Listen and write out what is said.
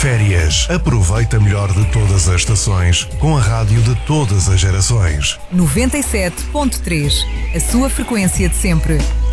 Férias. Aproveita melhor de todas as estações com a rádio de todas as gerações. 97.3, a sua frequência de sempre.